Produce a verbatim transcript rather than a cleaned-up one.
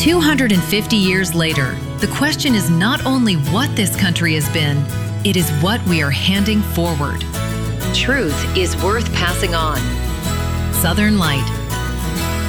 two hundred fifty years later, the question is not only what this country has been, it is what we are handing forward. Truth is worth passing on. Southern Light.